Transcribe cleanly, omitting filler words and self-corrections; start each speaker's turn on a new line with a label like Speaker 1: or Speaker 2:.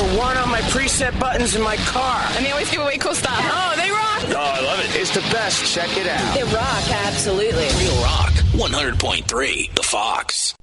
Speaker 1: one on my preset buttons in my car.
Speaker 2: And they always give away cool stuff.
Speaker 1: Oh, they rock. Oh, I love it. It's the best. Check it out.
Speaker 3: They rock, absolutely.
Speaker 4: Real Rock, 100.3, The Fox.